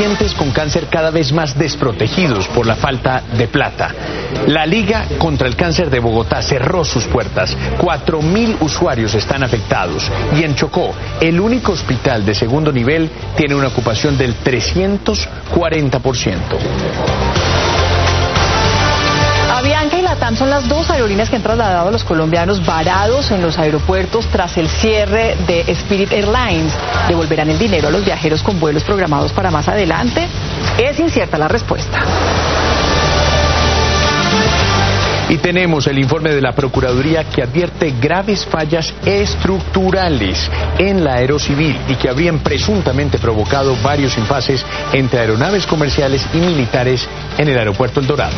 pacientes con cáncer cada vez más desprotegidos por la falta de plata. La Liga contra el Cáncer de Bogotá cerró sus puertas. 4.000 usuarios están afectados. Y en Chocó, el único hospital de segundo nivel tiene una ocupación del 340%. Avianca y Latam son las dos aerolíneas que han trasladado a los colombianos varados en los aeropuertos tras el cierre de Spirit Airlines. ¿Devolverán el dinero a los viajeros con vuelos programados para más adelante? Es incierta la respuesta. Y tenemos el informe de la Procuraduría que advierte graves fallas estructurales en la aerocivil y que habrían presuntamente provocado varios impases entre aeronaves comerciales y militares en el aeropuerto El Dorado.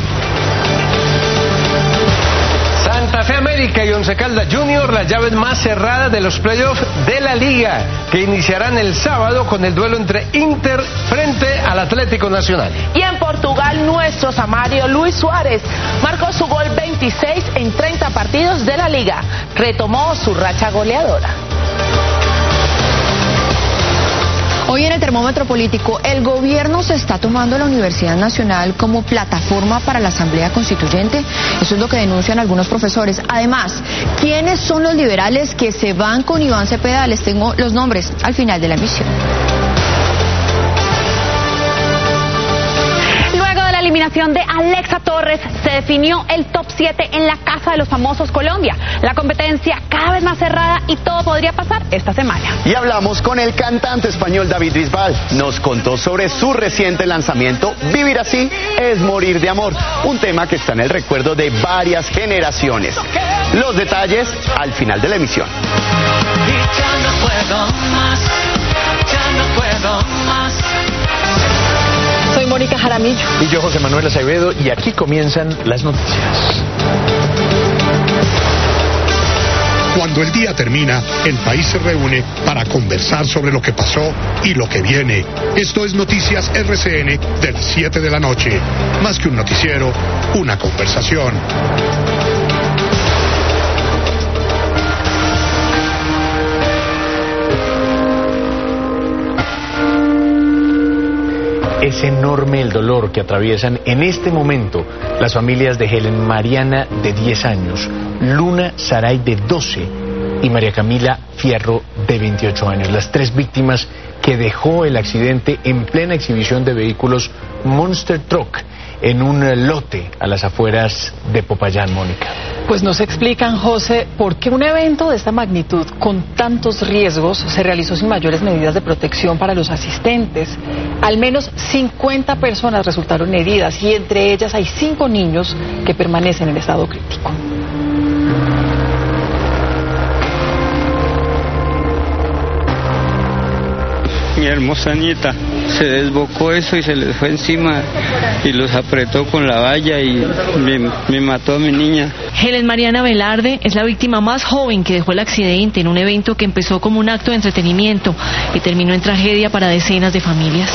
Santa Fe América y Once Caldas Junior, las llaves más cerradas de los playoffs de la Liga, que iniciarán el sábado con el duelo entre Inter frente al Atlético Nacional. Y en Portugal, nuestro Samario Luis Suárez marcó su gol 26 en 30 partidos de la Liga. Retomó su racha goleadora. Hoy en el termómetro político, el gobierno se está tomando la Universidad Nacional como plataforma para la Asamblea Constituyente. Eso es lo que denuncian algunos profesores. Además, ¿quiénes son los liberales que se van con Iván Cepeda? Les tengo los nombres al final de la emisión. Eliminación de Alexa Torres, se definió el top 7 en la Casa de los Famosos Colombia. La competencia cada vez más cerrada y todo podría pasar esta semana. Y hablamos con el cantante español David Bisbal. Nos contó sobre su reciente lanzamiento Vivir así es morir de amor, un tema que está en el recuerdo de varias generaciones. Los detalles al final de la emisión. Ya no puedo más, ya no puedo más. Soy Mónica Jaramillo. Y yo, José Manuel Acevedo, y aquí comienzan las noticias. Cuando el día termina, el país se reúne para conversar sobre lo que pasó y lo que viene. Esto es Noticias RCN de las 7 de la noche. Más que un noticiero, una conversación. Es enorme el dolor que atraviesan en este momento las familias de Helen Mariana, de 10 años, Luna Saray, de 12, y María Camila Fierro, de 28 años. Las tres víctimas que dejó el accidente en plena exhibición de vehículos Monster Truck en un lote a las afueras de Popayán, Mónica. Pues nos explican, José, por qué un evento de esta magnitud, con tantos riesgos, se realizó sin mayores medidas de protección para los asistentes. Al menos 50 personas resultaron heridas y entre ellas hay 5 niños que permanecen en estado crítico. Mi hermosa nieta, se desbocó eso y se les fue encima y los apretó con la valla y me mató a mi niña. Helen Mariana Velarde es la víctima más joven que dejó el accidente en un evento que empezó como un acto de entretenimiento y terminó en tragedia para decenas de familias.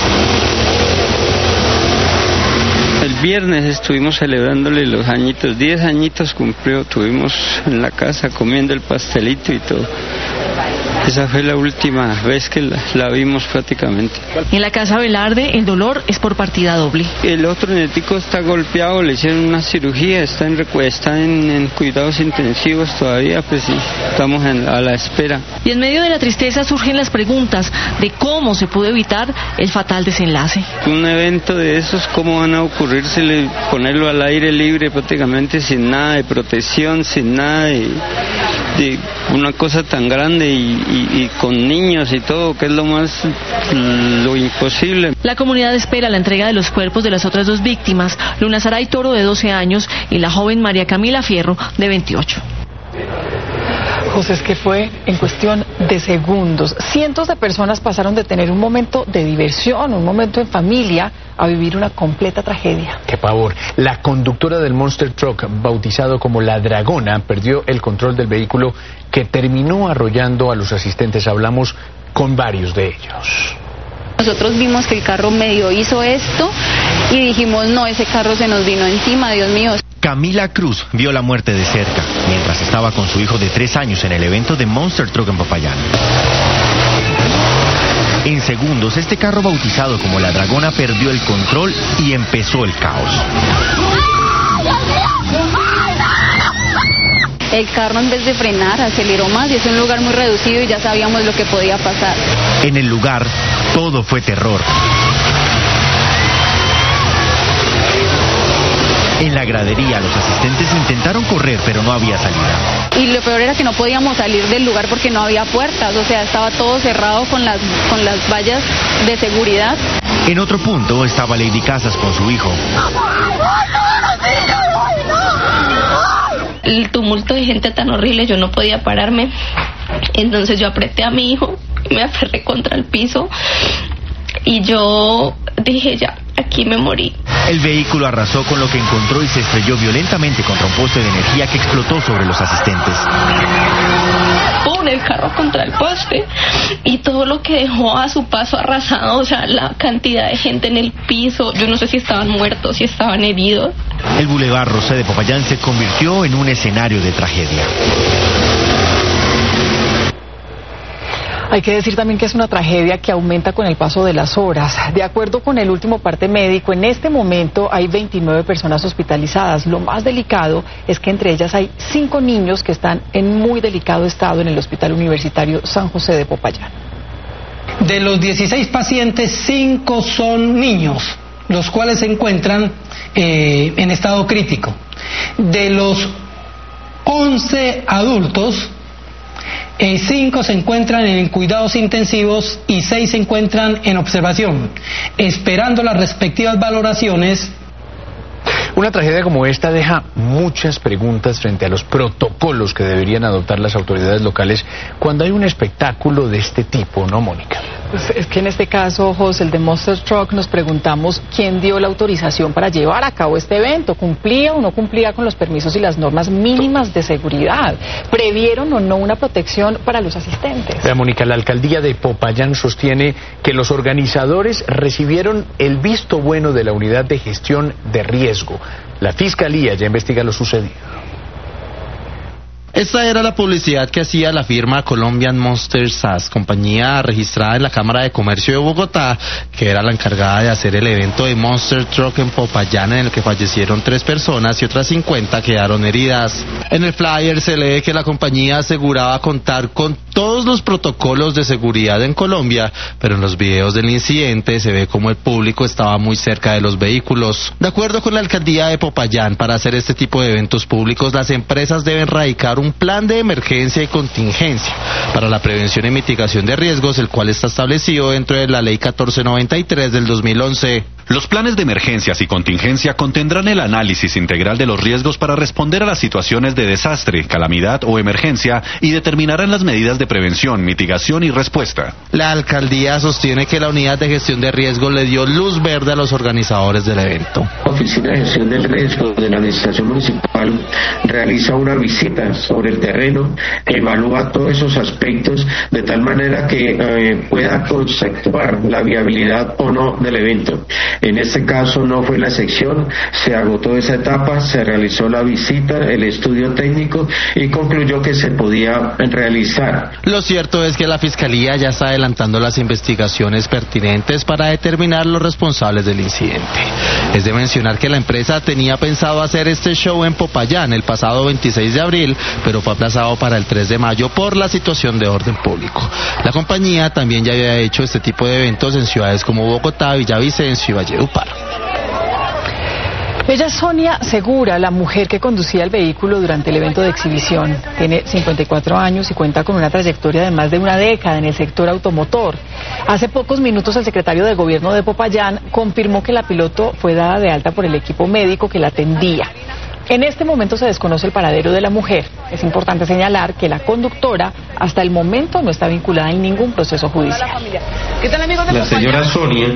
El viernes estuvimos celebrándole los añitos, 10 añitos cumplió, estuvimos en la casa comiendo el pastelito y todo. Esa fue la última vez que la vimos prácticamente. En la casa Velarde el dolor es por partida doble. El otro netico está golpeado, le hicieron una cirugía, está en cuidados intensivos todavía, pues sí, estamos a la espera. Y en medio de la tristeza surgen las preguntas de cómo se pudo evitar el fatal desenlace. Un evento de esos, ¿cómo van a ocurrírsele ponerlo al aire libre prácticamente sin nada de protección, sin nada de una cosa tan grande y con niños y todo, que es lo imposible? La comunidad espera la entrega de los cuerpos de las otras dos víctimas, Luna Saray Toro, de 12 años, y la joven María Camila Fierro, de 28. José, es que fue en cuestión de segundos. Cientos de personas pasaron de tener un momento de diversión, un momento en familia, a vivir una completa tragedia. ¡Qué pavor! La conductora del Monster Truck, bautizado como La Dragona, perdió el control del vehículo que terminó arrollando a los asistentes. Hablamos con varios de ellos. Nosotros vimos que el carro medio hizo esto y dijimos, no, ese carro se nos vino encima, Dios mío. Camila Cruz vio la muerte de cerca mientras estaba con su hijo de 3 años en el evento de Monster Truck en Popayán. En segundos, este carro bautizado como la Dragona perdió el control y empezó el caos. El carro, en vez de frenar, aceleró más, y es un lugar muy reducido y ya sabíamos lo que podía pasar. En el lugar, todo fue terror. En la gradería, los asistentes intentaron correr, pero no había salida. Y lo peor era que no podíamos salir del lugar porque no había puertas, o sea, estaba todo cerrado con las vallas de seguridad. En otro punto estaba Lady Casas con su hijo. El tumulto de gente tan horrible, yo no podía pararme. Entonces yo apreté a mi hijo, me aferré contra el piso y yo dije, ya, aquí me morí. El vehículo arrasó con lo que encontró y se estrelló violentamente contra un poste de energía que explotó sobre los asistentes. ¡Pum! El carro contra el poste y todo lo que dejó a su paso arrasado, o sea, la cantidad de gente en el piso, yo no sé si estaban muertos, si estaban heridos. El Boulevard Rosé de Popayán se convirtió en un escenario de tragedia. Hay que decir también que es una tragedia que aumenta con el paso de las horas. De acuerdo con el último parte médico, en este momento hay 29 personas hospitalizadas. Lo más delicado es que entre ellas hay 5 niños que están en muy delicado estado en el Hospital Universitario San José de Popayán. De los 16 pacientes, 5 son niños, los cuales se encuentran en estado crítico. De los 11 adultos, 5 se encuentran en cuidados intensivos y 6 se encuentran en observación, esperando las respectivas valoraciones. Una tragedia como esta deja muchas preguntas frente a los protocolos que deberían adoptar las autoridades locales cuando hay un espectáculo de este tipo, ¿no, Mónica? Pues es que en este caso, José, el de Monster Truck, nos preguntamos quién dio la autorización para llevar a cabo este evento. ¿Cumplía o no cumplía con los permisos y las normas mínimas de seguridad? ¿Previeron o no una protección para los asistentes? Mónica, la alcaldía de Popayán sostiene que los organizadores recibieron el visto bueno de la unidad de gestión de riesgo. La fiscalía ya investiga lo sucedido. Esta era la publicidad que hacía la firma Colombian Monster SAS, compañía registrada en la Cámara de Comercio de Bogotá, que era la encargada de hacer el evento de Monster Truck en Popayán, en el que fallecieron 3 personas y otras 50 quedaron heridas. En el flyer se lee que la compañía aseguraba contar con todos los protocolos de seguridad en Colombia, pero en los videos del incidente se ve como el público estaba muy cerca de los vehículos. De acuerdo con la alcaldía de Popayán, para hacer este tipo de eventos públicos, las empresas deben radicar un plan de emergencia y contingencia para la prevención y mitigación de riesgos, el cual está establecido dentro de la Ley 1493 del 2011. Los planes de emergencias y contingencia contendrán el análisis integral de los riesgos para responder a las situaciones de desastre, calamidad o emergencia y determinarán las medidas de prevención, mitigación y respuesta. La alcaldía sostiene que la unidad de gestión de riesgo le dio luz verde a los organizadores del evento. La Oficina de Gestión del Riesgo de la Administración Municipal realiza una visita sobre el terreno, evalúa todos esos aspectos de tal manera que pueda conceptuar la viabilidad o no del evento. En este caso no fue la excepción, se agotó esa etapa, se realizó la visita, el estudio técnico y concluyó que se podía realizar. Lo cierto es que la Fiscalía ya está adelantando las investigaciones pertinentes para determinar los responsables del incidente. Es de mencionar que la empresa tenía pensado hacer este show en Popayán el pasado 26 de abril, pero fue aplazado para el 3 de mayo por la situación de orden público. La compañía también ya había hecho este tipo de eventos en ciudades como Bogotá, Villavicencio y Valledupar. Ella es Sonia Segura, la mujer que conducía el vehículo durante el evento de exhibición. Tiene 54 años y cuenta con una trayectoria de más de una década en el sector automotor. Hace pocos minutos el secretario de Gobierno de Popayán confirmó que la piloto fue dada de alta por el equipo médico que la atendía. En este momento se desconoce el paradero de la mujer. Es importante señalar que la conductora hasta el momento no está vinculada en ningún proceso judicial. ¿Qué tal, amigos de Popayán? La señora Sonia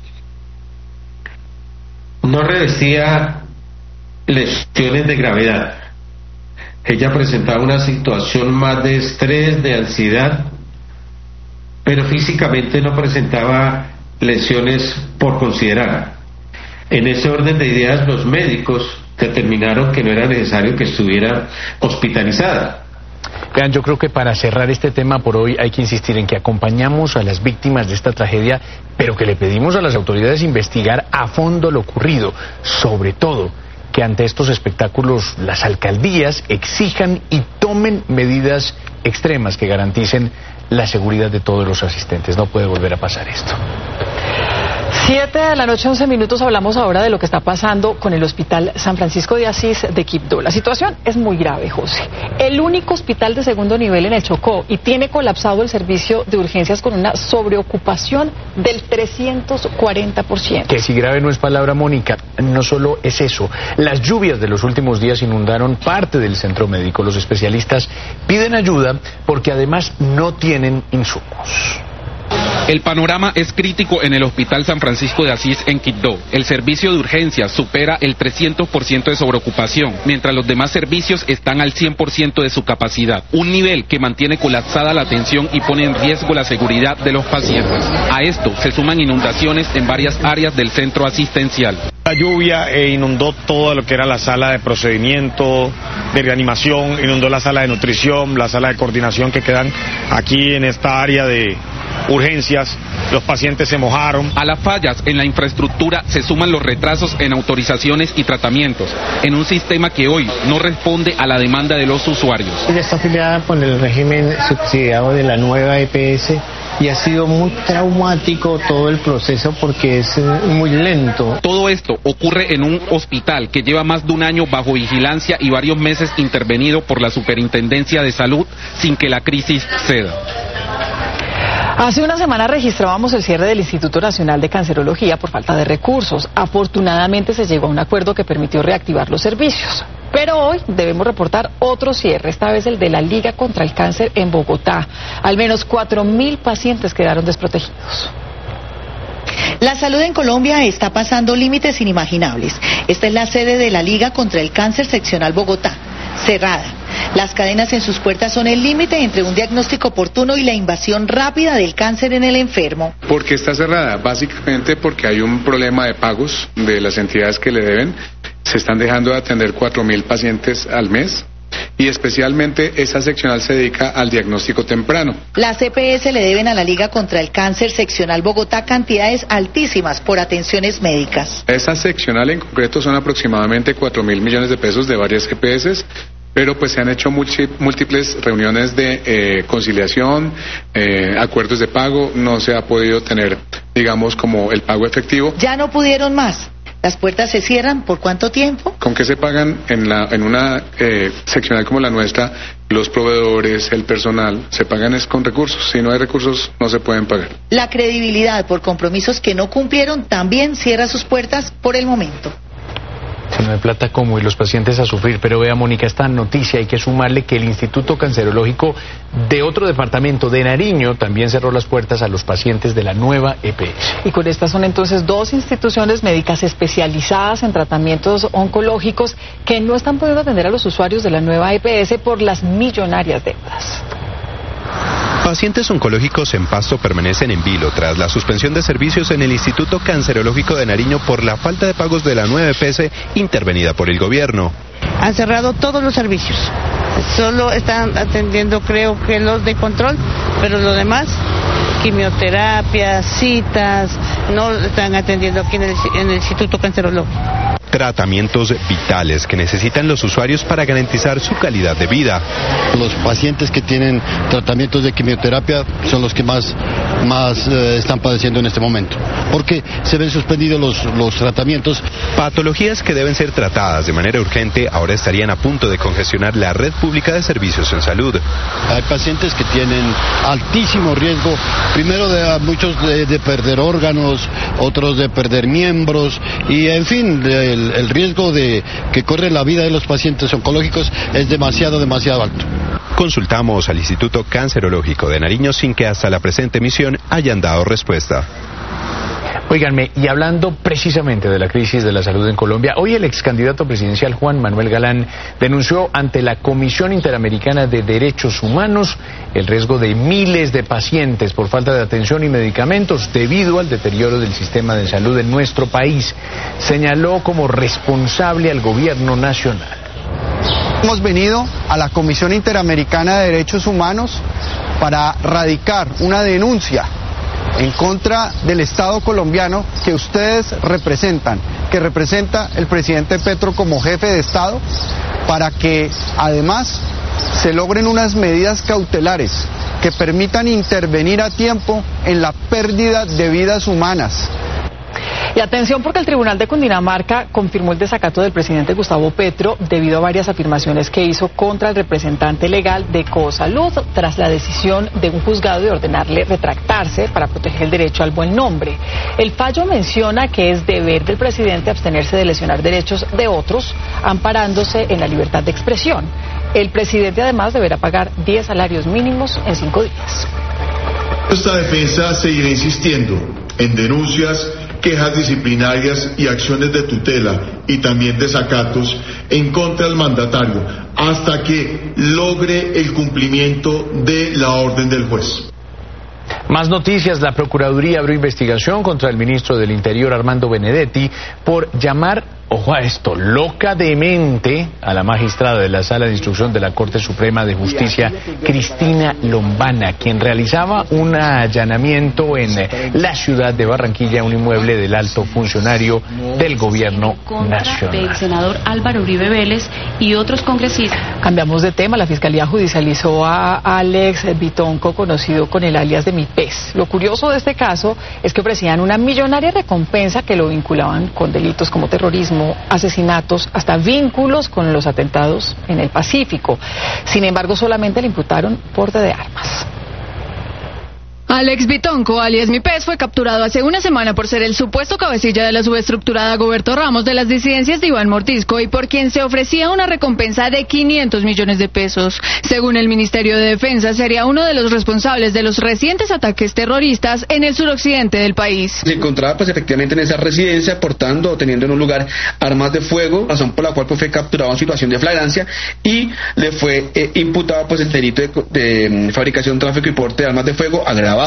no revestía lesiones de gravedad. Ella presentaba una situación más de estrés, de ansiedad, pero físicamente no presentaba lesiones por considerar. En ese orden de ideas, los médicos determinaron que no era necesario que estuviera hospitalizada. Vean, yo creo que para cerrar este tema por hoy hay que insistir en que acompañamos a las víctimas de esta tragedia, pero que le pedimos a las autoridades investigar a fondo lo ocurrido, sobre todo que ante estos espectáculos las alcaldías exijan y tomen medidas extremas que garanticen la seguridad de todos los asistentes. No puede volver a pasar esto. 7:11 p.m, hablamos ahora de lo que está pasando con el Hospital San Francisco de Asís de Quibdó. La situación es muy grave, José. El único hospital de segundo nivel en el Chocó y tiene colapsado el servicio de urgencias con una sobreocupación del 340%. Que si grave no es palabra, Mónica, no solo es eso. Las lluvias de los últimos días inundaron parte del centro médico. Los especialistas piden ayuda porque además no tienen insumos. El panorama es crítico en el Hospital San Francisco de Asís en Quibdó. El servicio de urgencias supera el 300% de sobreocupación, mientras los demás servicios están al 100% de su capacidad. Un nivel que mantiene colapsada la atención y pone en riesgo la seguridad de los pacientes. A esto se suman inundaciones en varias áreas del centro asistencial. La lluvia inundó todo lo que era la sala de procedimiento, de reanimación, inundó la sala de nutrición, la sala de coordinación que quedan aquí en esta área de urgencias. Los pacientes se mojaron. A las fallas en la infraestructura se suman los retrasos en autorizaciones y tratamientos, en un sistema que hoy no responde a la demanda de los usuarios. Ella está afiliada con el régimen subsidiado de la nueva EPS y ha sido muy traumático todo el proceso porque es muy lento. Todo esto ocurre en un hospital que lleva más de un año bajo vigilancia y varios meses intervenido por la Superintendencia de Salud sin que la crisis ceda. Hace una semana registrábamos el cierre del Instituto Nacional de Cancerología por falta de recursos. Afortunadamente se llegó a un acuerdo que permitió reactivar los servicios. Pero hoy debemos reportar otro cierre, esta vez el de la Liga contra el Cáncer en Bogotá. Al menos 4.000 pacientes quedaron desprotegidos. La salud en Colombia está pasando límites inimaginables. Esta es la sede de la Liga contra el Cáncer Seccional Bogotá, cerrada. Las cadenas en sus puertas son el límite entre un diagnóstico oportuno y la invasión rápida del cáncer en el enfermo. ¿Por qué está cerrada? Básicamente porque hay un problema de pagos de las entidades que le deben. Se están dejando de atender 4.000 pacientes al mes. Y especialmente esa seccional se dedica al diagnóstico temprano. Las EPS le deben a la Liga contra el Cáncer Seccional Bogotá cantidades altísimas por atenciones médicas. Esa seccional en concreto son aproximadamente 4.000 millones de pesos de varias EPS, pero pues se han hecho múltiples reuniones de conciliación, acuerdos de pago, no se ha podido tener, digamos, como el pago efectivo. Ya no pudieron más. ¿Las puertas se cierran? ¿Por cuánto tiempo? ¿Con qué se pagan en una seccional como la nuestra? Los proveedores, el personal, se pagan es con recursos. Si no hay recursos, no se pueden pagar. La credibilidad por compromisos que no cumplieron también cierra sus puertas por el momento. Si no hay plata, ¿cómo? Y los pacientes a sufrir. Pero vea, Mónica, esta noticia hay que sumarle que el Instituto Cancerológico de otro departamento, de Nariño, también cerró las puertas a los pacientes de la nueva EPS. Y con estas son entonces dos instituciones médicas especializadas en tratamientos oncológicos que no están pudiendo atender a los usuarios de la nueva EPS por las millonarias deudas. Pacientes oncológicos en Pasto permanecen en vilo tras la suspensión de servicios en el Instituto Cancerológico de Nariño por la falta de pagos de la nueva EPS intervenida por el gobierno. Han cerrado todos los servicios. Solo están atendiendo, creo que los de control, pero lo demás, quimioterapia, citas, no están atendiendo aquí en el Instituto Cancerológico. Tratamientos vitales que necesitan los usuarios para garantizar su calidad de vida. Los pacientes que tienen tratamientos de quimioterapia son los que más están padeciendo en este momento, porque se ven suspendidos los tratamientos. Patologías que deben ser tratadas de manera urgente ahora estarían a punto de congestionar la red pública de servicios en salud. Hay pacientes que tienen altísimo riesgo, primero muchos de perder órganos, otros de perder miembros y en fin, el riesgo que corre la vida de los pacientes oncológicos es demasiado alto. Consultamos al Instituto Cancerológico de Nariño sin que hasta la presente emisión hayan dado respuesta. Óiganme, y hablando precisamente de la crisis de la salud en Colombia, hoy el ex candidato presidencial Juan Manuel Galán denunció ante la Comisión Interamericana de Derechos Humanos el riesgo de miles de pacientes por falta de atención y medicamentos debido al deterioro del sistema de salud en nuestro país. Señaló como responsable al gobierno nacional. Hemos venido a la Comisión Interamericana de Derechos Humanos para radicar una denuncia en contra del Estado colombiano que ustedes representan, que representa el presidente Petro como jefe de Estado, para que además se logren unas medidas cautelares que permitan intervenir a tiempo en la pérdida de vidas humanas. Y atención, porque el Tribunal de Cundinamarca confirmó el desacato del presidente Gustavo Petro debido a varias afirmaciones que hizo contra el representante legal de Cosalud tras la decisión de un juzgado de ordenarle retractarse para proteger el derecho al buen nombre. El fallo menciona que es deber del presidente abstenerse de lesionar derechos de otros, amparándose en la libertad de expresión. El presidente además deberá pagar 10 salarios mínimos en 5 días. Esta defensa seguirá insistiendo en denuncias, quejas disciplinarias y acciones de tutela y también desacatos en contra del mandatario hasta que logre el cumplimiento de la orden del juez. Más noticias. La Procuraduría abrió investigación contra el ministro del Interior, Armando Benedetti, por llamar, ojo a esto, loca de mente a la magistrada de la Sala de Instrucción de la Corte Suprema de Justicia, Cristina Lombana, quien realizaba un allanamiento en la ciudad de Barranquilla, un inmueble del alto funcionario del gobierno nacional. Del senador Álvaro Uribe Vélez y otros congresistas. Cambiamos de tema. La Fiscalía judicializó a Alex Bitonco, conocido con el alias de Mi Pez. Lo curioso de este caso es que ofrecían una millonaria recompensa que lo vinculaban con delitos como terrorismo, asesinatos, hasta vínculos con los atentados en el Pacífico. Sin embargo, solamente le imputaron porte de armas. Alex Bitonco, alias Mi Pez, fue capturado hace una semana por ser el supuesto cabecilla de la subestructurada Goberto Ramos de las disidencias de Iván Mordisco y por quien se ofrecía una recompensa de 500 millones de pesos. Según el Ministerio de Defensa, sería uno de los responsables de los recientes ataques terroristas en el suroccidente del país. Se encontraba efectivamente en esa residencia portando o teniendo en un lugar armas de fuego, razón por la cual fue capturado en situación de flagrancia y le fue imputado el delito de fabricación, tráfico y porte de armas de fuego agravado.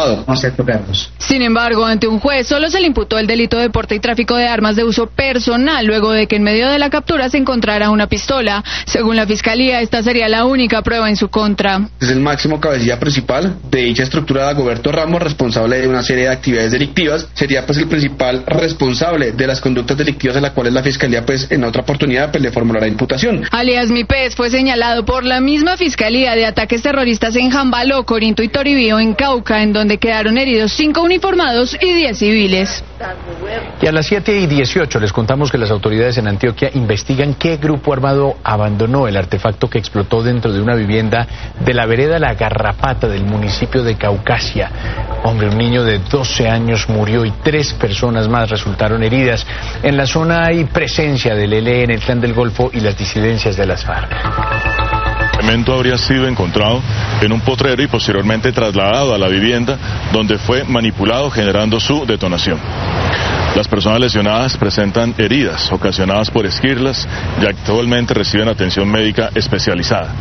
Sin embargo, ante un juez solo se le imputó el delito de porte y tráfico de armas de uso personal, luego de que en medio de la captura se encontrara una pistola. Según la Fiscalía, esta sería la única prueba en su contra. Es el máximo cabecilla principal de dicha estructura, Goberto Ramos, responsable de una serie de actividades delictivas. Sería el principal responsable de las conductas delictivas a las cuales la Fiscalía en otra oportunidad le formulará imputación. Alias Mi Pez fue señalado por la misma Fiscalía de ataques terroristas en Jambaló, Corinto y Toribío, en Cauca, en donde quedaron heridos 5 uniformados y 10 civiles. Y a las 7:18 les contamos que las autoridades en Antioquia investigan qué grupo armado abandonó el artefacto que explotó dentro de una vivienda de la vereda La Garrapata del municipio de Caucasia. Hombre, un niño de 12 años murió y 3 personas más resultaron heridas. En la zona hay presencia del ELN, el Clan del Golfo y las disidencias de las FARC. El elemento habría sido encontrado en un potrero y posteriormente trasladado a la vivienda donde fue manipulado, generando su detonación. Las personas lesionadas presentan heridas ocasionadas por esquirlas y actualmente reciben atención médica especializada.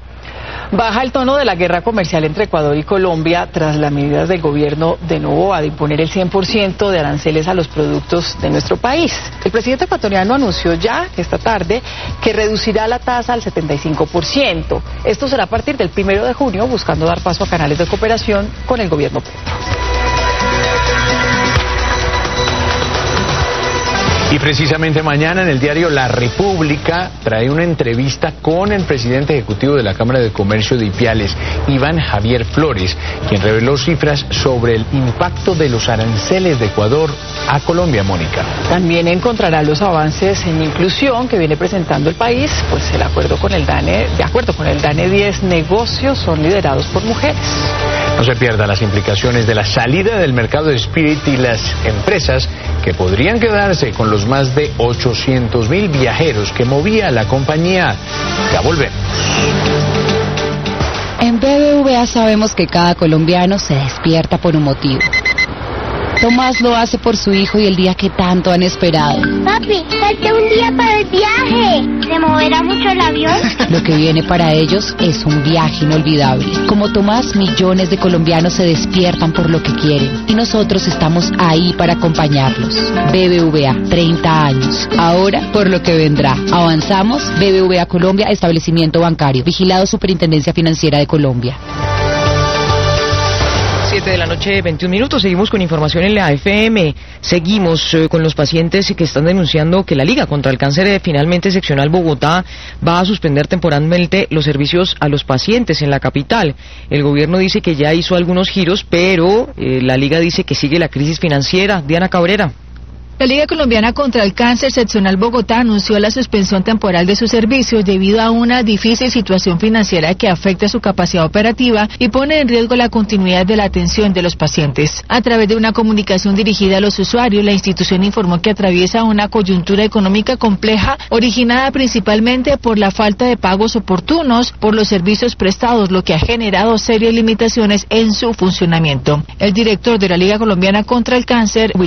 Baja el tono de la guerra comercial entre Ecuador y Colombia tras las medidas del gobierno de Noboa de imponer el 100% de aranceles a los productos de nuestro país. El presidente ecuatoriano anunció ya esta tarde que reducirá la tasa al 75%. Esto será a partir del 1 de junio, buscando dar paso a canales de cooperación con el gobierno Petro. Y precisamente mañana en el diario La República trae una entrevista con el presidente ejecutivo de la Cámara de Comercio de Ipiales, Iván Javier Flores, quien reveló cifras sobre el impacto de los aranceles de Ecuador a Colombia, Mónica. También encontrará los avances en inclusión que viene presentando el país, pues el acuerdo con el DANE, de acuerdo con el DANE 10 negocios son liderados por mujeres. No se pierdan las implicaciones de la salida del mercado de Spirit y las empresas que podrían quedarse con los más de 800,000 viajeros que movía la compañía. Ya volvemos. En BBVA sabemos que cada colombiano se despierta por un motivo. Tomás lo hace por su hijo y el día que tanto han esperado. Papi, falta un día para el viaje. ¿Se moverá mucho el avión? Lo que viene para ellos es un viaje inolvidable. Como Tomás, millones de colombianos se despiertan por lo que quieren y nosotros estamos ahí para acompañarlos. BBVA, 30 años. Ahora, por lo que vendrá. Avanzamos. BBVA Colombia, establecimiento bancario. Vigilado Superintendencia Financiera de Colombia. 7:21 p.m. Seguimos con información en la FM. Seguimos con los pacientes que están denunciando que la Liga contra el Cáncer finalmente seccional Bogotá va a suspender temporalmente los servicios a los pacientes en la capital. El gobierno dice que ya hizo algunos giros, pero la Liga dice que sigue la crisis financiera. Diana Cabrera. La Liga Colombiana contra el Cáncer Seccional Bogotá anunció la suspensión temporal de sus servicios debido a una difícil situación financiera que afecta su capacidad operativa y pone en riesgo la continuidad de la atención de los pacientes. A través de una comunicación dirigida a los usuarios, la institución informó que atraviesa una coyuntura económica compleja originada principalmente por la falta de pagos oportunos por los servicios prestados, lo que ha generado serias limitaciones en su funcionamiento. El director de la Liga Colombiana contra el Cáncer,